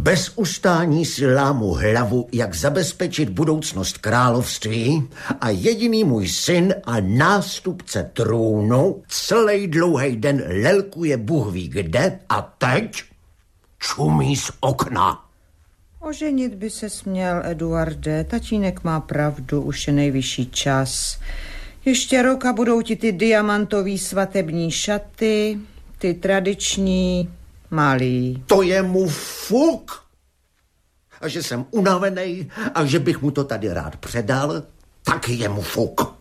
Bez ustání si lámu hlavu, jak zabezpečit budoucnost království a jediný můj syn a nástupce trůnu celý dlouhý den lelkuje Bůh ví kde a teď čumí z okna. Oženit by se směl, Eduarde. Tatínek má pravdu, už je nejvyšší čas. Ještě rok a budou ti ty diamantový svatební šaty, ty tradiční, malý. To je mu fuk. A že jsem unavenej a že bych mu to tady rád předal, taky je mu fuk.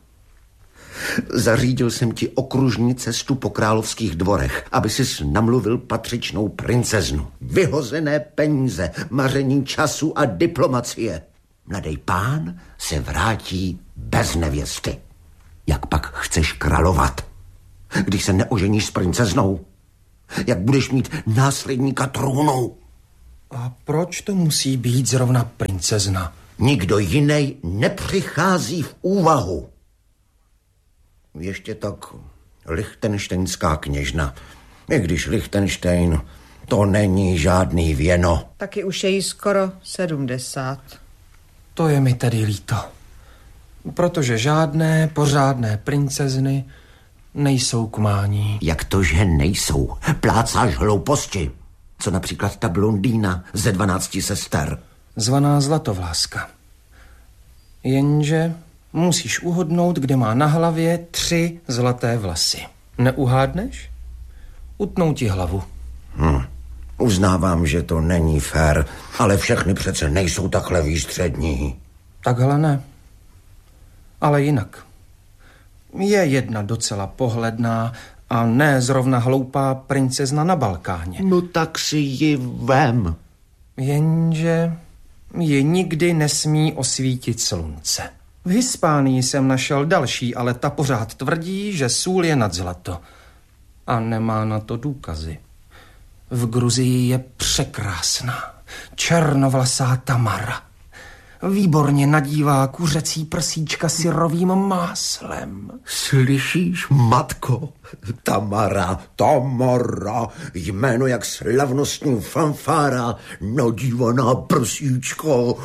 Zařídil jsem ti okružní cestu po královských dvorech, aby sis namluvil patřičnou princeznu. Vyhozené peníze, maření času a diplomacie. Mladý pán se vrátí bez nevěsty. Jak pak chceš královat, když se neoženíš s princeznou? Jak budeš mít následníka trůnu? A proč to musí být zrovna princezna? Nikdo jiný nepřichází v úvahu. Ještě tak lichtenštejnská kněžna. I když Lichtenštejn, to není žádný věno. Taky už je jí skoro 70. To je mi tedy líto. Protože žádné pořádné princezny nejsou k mání. Jak to, že nejsou? Plácáš hlouposti. Co například ta blondýna ze 12 sester? Zvaná Zlatovláska. Jenže musíš uhodnout, kde má na hlavě 3 zlaté vlasy. Neuhádneš? Utnou ti hlavu. Uznávám, že to není fér, ale všechny přece nejsou takhle výstřední. Takhle ne. Ale jinak. Je jedna docela pohledná a ne zrovna hloupá princezna na Balkáně. No tak si ji vem. Jenže ji nikdy nesmí osvítit slunce. V Hispánii jsem našel další, ale ta pořád tvrdí, že sůl je nad zlato. A nemá na to důkazy. V Gruzii je překrásná, černovlasá Tamara. Výborně nadívá kuřecí prsíčka syrovým máslem. Slyšíš, matko? Tamara, jméno jak slavnostní fanfára, nadívaná prsíčko.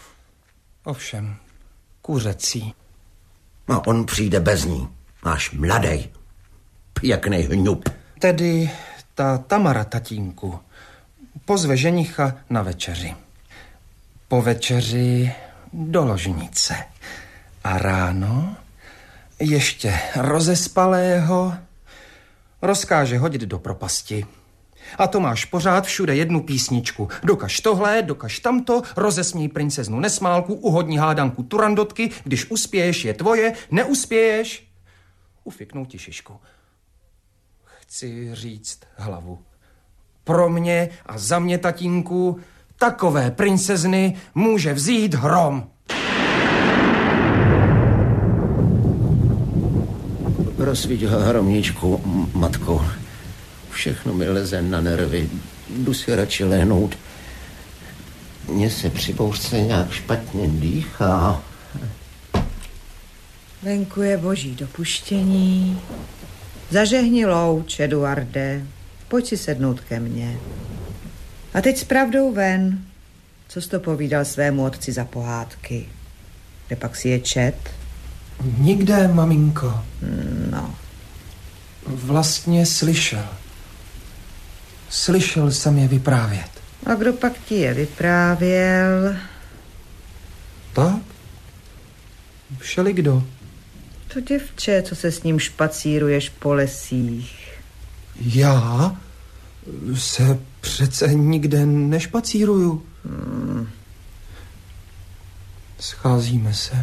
Ovšem, kuřecí. A on přijde bez ní, máš mladej, pěkný hňup. Tedy ta Tamara, tatínku, pozve ženicha na večeři. Po večeři do ložnice. A ráno ještě rozespalého rozkáže hodit do propasti. A to máš pořád všude jednu písničku. Dokaž tohle, dokaž tamto, rozesměj princeznu Nesmálku, uhodni hádanku Turandotky, když uspěješ, je tvoje, neuspěješ, ufiknou ti šišku. Chci říct hlavu. Pro mě a za mě, tatínku, takové princezny může vzít hrom. Rozsvíť hromničku, matko. Všechno mi leze na nervy. Jdu si radši lehnout. Mně se při bouřce nějak špatně dýchá. Venku je boží dopuštění. Zažehni louč, Eduarde. Pojď si sednout ke mně. A teď s pravdou ven. Co jsi to povídal svému otci za pohádky? Kde pak si je čet? Nikde, maminko. No. Vlastně slyšel. Slyšel jsem je vyprávět. A kdo pak ti je vyprávěl? Tak? Všelikdo. To děvče, co se s ním špacíruješ po lesích. Já se přece nikde nešpacíruju. Scházíme se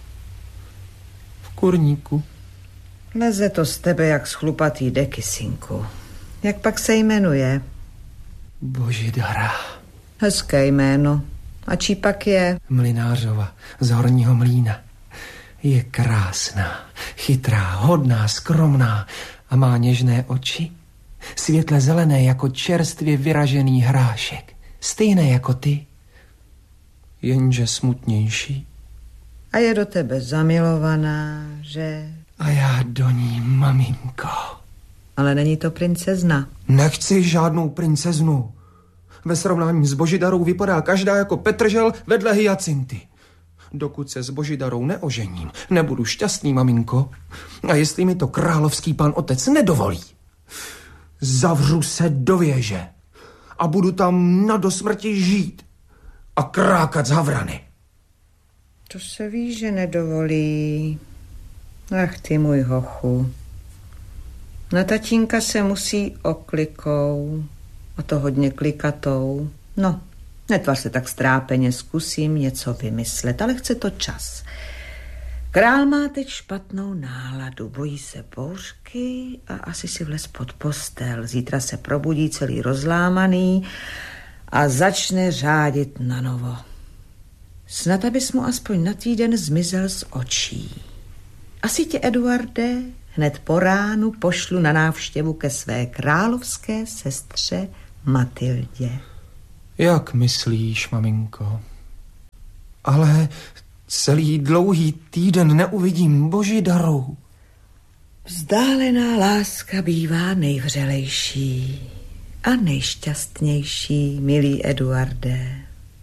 v kurníku. Leze to z tebe jak z chlupatý deky, synku. Jak pak se jmenuje? Božidara. Hezké jméno. A čí pak je? Mlynářova z Horního Mlýna. Je krásná, chytrá, hodná, skromná a má něžné oči. Světle zelené jako čerstvě vyražený hrášek. Stejné jako ty, jenže smutnější. A je do tebe zamilovaná, že? A já do ní, maminko. Ale není to princezna. Nechci žádnou princeznu. Ve srovnání s Božidarou vypadá každá jako Petržel vedle hyacinty. Dokud se s Božidarou neožením, nebudu šťastný, maminko. A jestli mi to královský pan otec nedovolí, zavřu se do věže a budu tam na dosmrti žít a krákat z havrany. To se ví, že nedovolí. Ach ty můj hochu. Na tatínka se musí oklikou. A to hodně klikatou. No, netvař se tak strápeně, zkusím něco vymyslet, ale chce to čas. Král má teď špatnou náladu, bojí se bouřky a asi si vlez pod postel. Zítra se probudí celý rozlámaný a začne řádit na novo. Snad, abys mu aspoň na týden zmizel z očí. Asi tě, Eduarde, hned po ránu pošlu na návštěvu ke své královské sestře Matildě. Jak myslíš, maminko? Ale celý dlouhý týden neuvidím Božidaru. Vzdálená láska bývá nejvřelejší a nejšťastnější, milý Eduarde.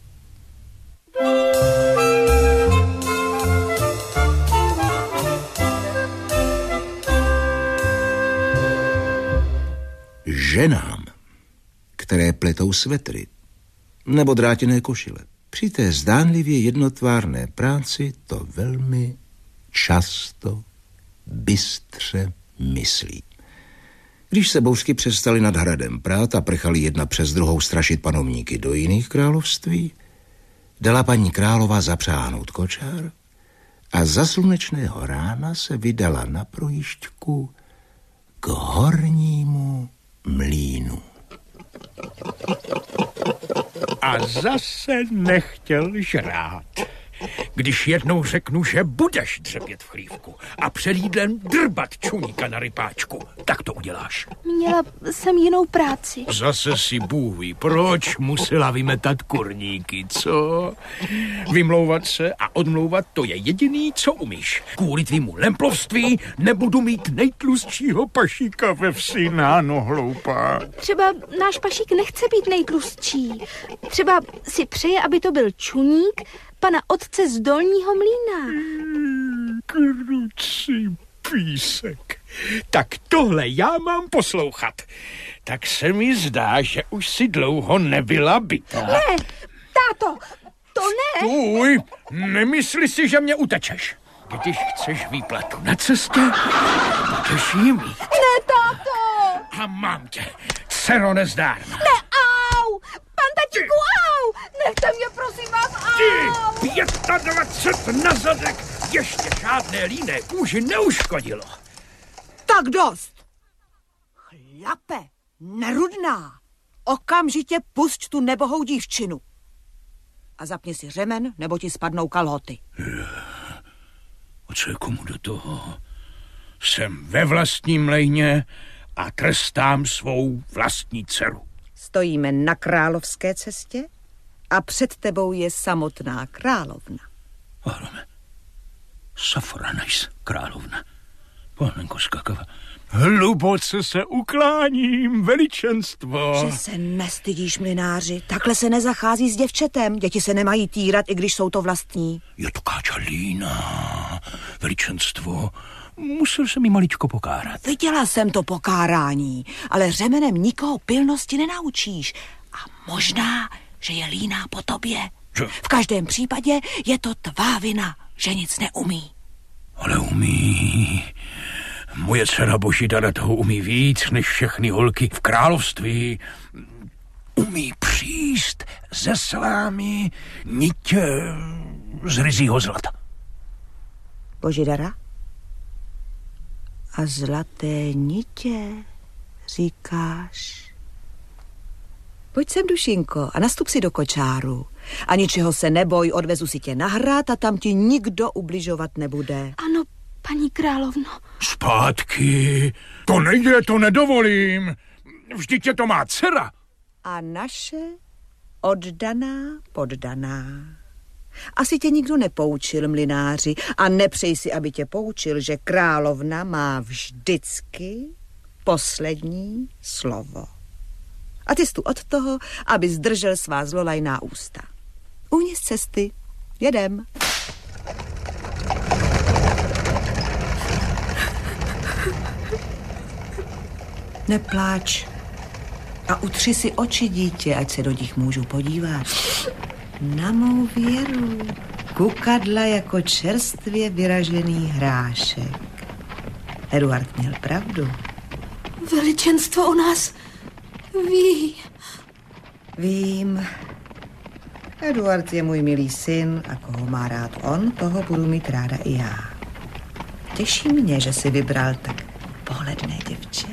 Ženám, které pletou svetry nebo drátěné košile, při té zdánlivě jednotvárné práci to velmi často bystře myslí. Když se bouřky přestaly nad hradem prát a prchali jedna přes druhou strašit panovníky do jiných království, dala paní králová zapřáhnout kočár a za slunečného rána se vydala na projížďku k hornímu mlýnu. A zase nechtěl žrát. Když jednou řeknu, že budeš dřepět v chlívku a před jídlem drbat čuníka na rypáčku, tak to uděláš. Měla jsem jinou práci. Zase si Bůh ví, proč musela vymetat kurníky, co? Vymlouvat se a odmlouvat, to je jediný, co umíš. Kvůli tvýmu lemplovství nebudu mít nejtlustšího pašíka ve vsi, náno hloupá. Třeba náš pašík nechce být nejtlustší. Třeba si přeje, aby to byl čuník pana otce z dolního mlýna. Krucí písek. Tak tohle já mám poslouchat. Tak se mi zdá, že už si dlouho nebyla bytá. Ne, táto, to ne. Stůj, nemysli si, že mě utečeš. Když chceš výplatu na cestě, budeš jí mít. Ne, táto. A mám tě, dcero nezdárná. Ne, au. Pan tatíku, au. Nechte mě, prosím vás, au. Ty, 25 na zadek, ještě žádné líné kůži neuškodilo. Tak dost. Chlape, nerudná. Okamžitě pusť tu nebohou dívčinu. A zapni si řemen, nebo ti spadnou kalhoty. A co je komu do toho? Jsem ve vlastním mlejně a trestám svou vlastní dceru. Stojíme na královské cestě a před tebou je samotná královna. Áhrame, Safranajs, královna. Panenko skakava. Hluboce se ukláním, veličenstvo. Že se nestydíš, mlynáři. Takhle se nezachází s děvčetem. Děti se nemají týrat, i když jsou to vlastní. Je to káča lína, veličenstvo. Musel jsem jí maličko pokárat. Viděla jsem to pokárání, ale řemenem nikoho pilnosti nenaučíš. A možná, že je líná po tobě. Že? V každém případě je to tvá vina, že nic neumí. Ale umí. Moje dcera Božidara toho umí víc než všechny holky v království. Umí příst ze slámy nitě z ryzího zlata. Božidara? A zlaté nitě, říkáš? Pojď sem, dušinko, a nastup si do kočáru. A ničeho se neboj, odvezu si tě na hrad a tam ti nikdo ubližovat nebude. Ano, paní královno. Zpátky. To nejde, to nedovolím. Vždyť je to má dcera. A naše oddaná, poddaná. Asi tě nikdo nepoučil, mlynáři, a nepřej si, aby tě poučil, že královna má vždycky poslední slovo. A ty jsi tu od toho, aby zdržel svá zlolajná ústa. Uhni z cesty. Jedem. Nepláč. A utři si oči, dítě, ať se do nich můžu podívat. Na mou věru. Kukadla jako čerstvě vyražený hrášek. Eduard měl pravdu. Veličenstvo o nás ví. Vím. Eduard je můj milý syn a koho má rád on, toho budu mít ráda i já. Těší mě, že si vybral tak pohledné děvče.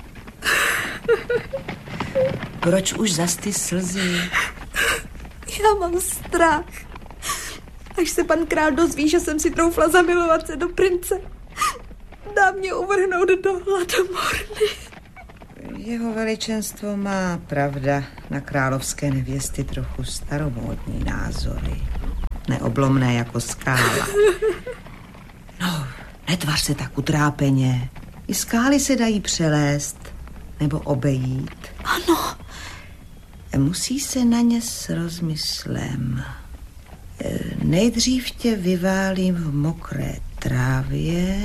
Proč už zas ty slzy? Já mám strach. Až se pan král dozví, že jsem si troufla zamilovat se do prince, dá mě uvrhnout do hladomorny. Jeho veličenstvo má, pravda, na královské nevěsty trochu staromódní názory. Neoblomné jako skála. No, netvař se tak utrápeně. I skály se dají přelézt nebo obejít. Ano. Musí se na ně s rozmyslem. Nejdřív tě vyválím v mokré trávě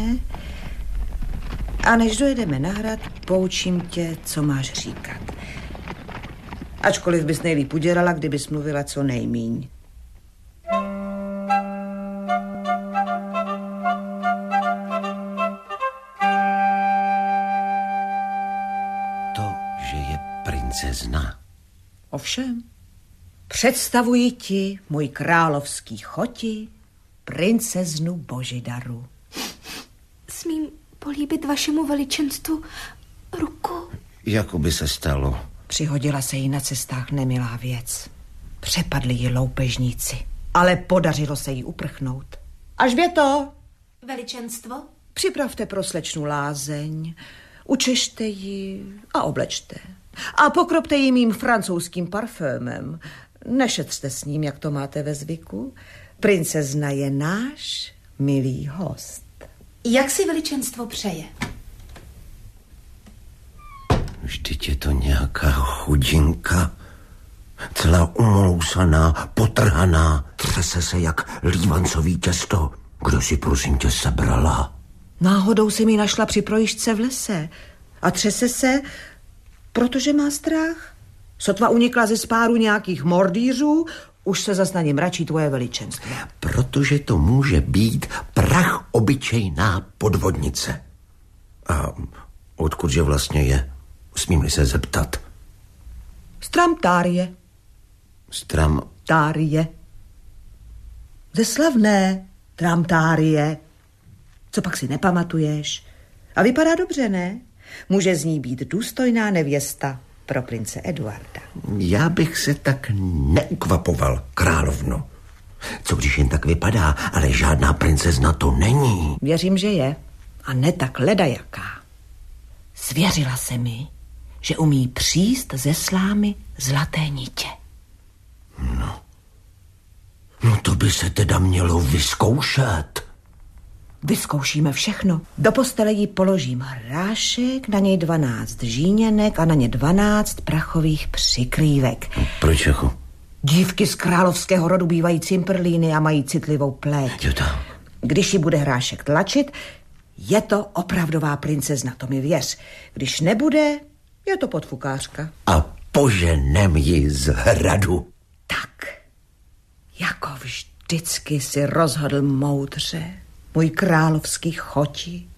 a než dojedeme na hrad, poučím tě, co máš říkat. Ačkoliv bys nejlíp udělala, kdybys mluvila co nejmíň. To, že je princezna. Ovšem, představuji ti, můj královský choti, princeznu Božidaru. Smím políbit vašemu veličenstvu ruku? Jako by se stalo. Přihodila se jí na cestách nemilá věc. Přepadli ji loupežníci, ale podařilo se jí uprchnout. Alžběto! Veličenstvo? Připravte pro slečnu lázeň, učešte ji a oblečte. A pokropte ji mým francouzským parfémem. Nešetřte s ním, jak to máte ve zvyku. Princezna je náš milý host. Jak si veličenstvo přeje? Vždyť je to nějaká chudinka. Celá umlousaná, potrhaná. Třese se jak lívancový těsto. Kdo si prosím tě sebrala? Náhodou se mi našla při projížďce v lese. A třese se, protože má strach. Sotva unikla ze spáru nějakých mordýřů, už se zas na ně mračí tvoje veličenstvo. Protože to může být prach obyčejná podvodnice. A odkudže vlastně je? Smím-li se zeptat? Stramtárie. Tárie. Ze slavné Tramtárie. Co pak si nepamatuješ? A vypadá dobře, ne? Může z ní být důstojná nevěsta pro prince Eduarda. Já bych se tak neukvapoval, královno. Co když jen tak vypadá, ale žádná princezna to není. Věřím, že je. A ne tak ledajaká. Svěřila se mi, že umí příst ze slámy zlaté nitě. No to by se teda mělo vyzkoušet. Vyzkoušíme všechno. Do postele jí položím hrášek, na něj 12 žíněnek a na ně 12 prachových přikrývek. Proč jako? Dívky z královského rodu bývají cimprlíny a mají citlivou pleť. Jo tak. Když ji bude hrášek tlačit, je to opravdová princezna, to mi věř. Když nebude, je to podfukářka. A poženem ji z hradu. Tak, jako vždycky si rozhodl moudře, můj královský choti.